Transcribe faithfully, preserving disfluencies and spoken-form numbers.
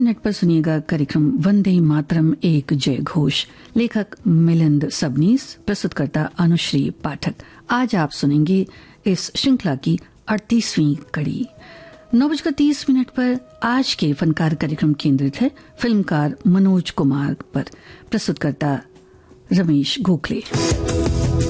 Net पर सुनिएगा कार्यक्रम वंदे मातरम एक जय घोष। लेखक मिलिंद सबनीस, प्रस्तुतकर्ता अनुश्री पाठक। आज आप सुनेंगे इस श्रृंखला की अड़तीसवीं कड़ी। नौ बजकर तीस मिनट पर आज के फनकार कार्यक्रम केंद्रित है फिल्मकार मनोज कुमार पर। प्रस्तुतकर्ता रमेश गोखले।